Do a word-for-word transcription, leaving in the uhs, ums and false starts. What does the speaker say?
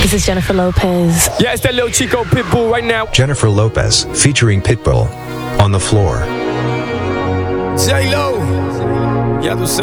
This is Jennifer Lopez. Yeah, it's that little Chico Pitbull right now. Jennifer Lopez, featuring Pitbull, On the Floor. J-Lo. Ya tú sabes.